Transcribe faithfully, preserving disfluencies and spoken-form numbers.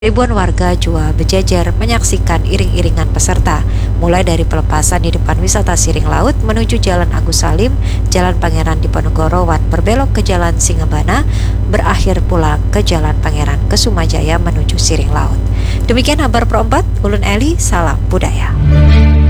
Ribuan warga Jua berjejer menyaksikan iring-iringan peserta, mulai dari pelepasan di depan wisata Siring Laut menuju Jalan Agus Salim, Jalan Pangeran Diponegoro, Wan berbelok ke Jalan Singebana, berakhir pula ke Jalan Pangeran Kesumajaya menuju Siring Laut. Demikian kabar perempat, Ulun Eli, salam budaya.